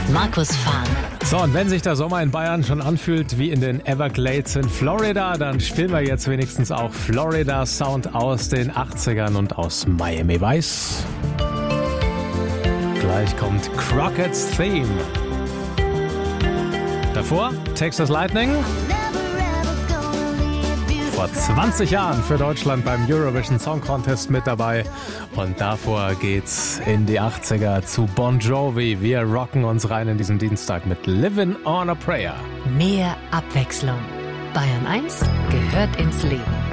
Markus Fahn. So, und wenn sich der Sommer in Bayern schon anfühlt wie in den Everglades in Florida, dann spielen wir jetzt wenigstens auch Florida Sound aus den 80ern und aus Miami Vice. Gleich kommt Crockett's Theme. Davor Texas Lightning. Vor 20 Jahren für Deutschland beim Eurovision Song Contest mit dabei. Und davor geht's in die 80er zu Bon Jovi. Wir rocken uns rein in diesen Dienstag mit Livin' on a Prayer. Mehr Abwechslung. Bayern 1 gehört ins Leben.